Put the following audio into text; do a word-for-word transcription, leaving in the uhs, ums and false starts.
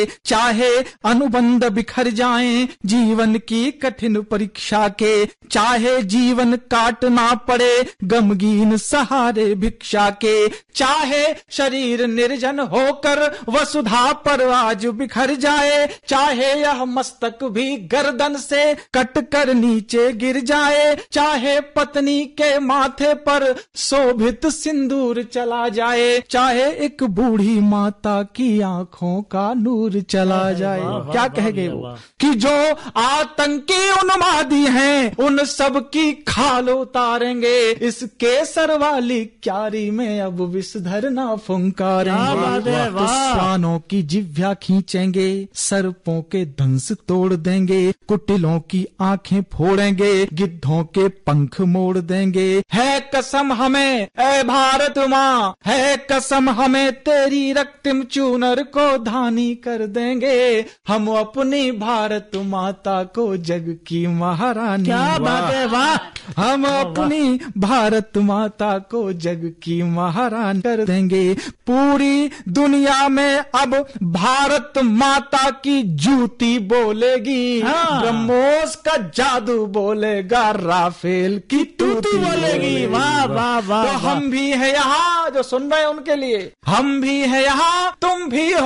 चाहे अनुबंध बिखर जाएं जीवन की कठिन परीक्षा के, चाहे जीवन काटना पड़े गमगीन सहारे भिक्षा के, चाहे शरीर निर्जन होकर वसुधा पर आज बिखर जाए, चाहे यह मस्तक भी गर्दन से कट कर नीचे गिर जाए, चाहे पत्नी के माथे पर शोभित सिंदूर चला जाए, चाहे एक बूढ़ी माता की आंखों का नूर चला जाए। क्या कह गए वो कि जो आतंकी उन्मादी हैं उन सब की खाल उतारेंगे, इस केसर वाली क्यारी में अब विषधर ना फुंकारेंगे। तो श्वानों की जिह्वा खींचेंगे, सर्पों के दंश तोड़ देंगे, कुटिलों की आंखें फोड़ेंगे, गिद्धों के पंख मोड़ देंगे। है कसम हमें ऐ भारत माँ, है कसम हमें तेरी रक्तिम चूनर को धानी कर देंगे, हम अपनी भारत माता को जग की महारानी। क्या बात है, वाह। हम अपनी भारत माता को जग की महारानी कर देंगे। पूरी दुनिया में अब भारत माता की जूती बोलेगी, हाँ। ब्रह्मोस का जादू बोलेगा, राफेल की तूती बोलेगी। वाह वाह वाह। तो हम भी है यहाँ, जो सुन रहे हैं उनके लिए, हम भी है यहाँ, तुम भी हो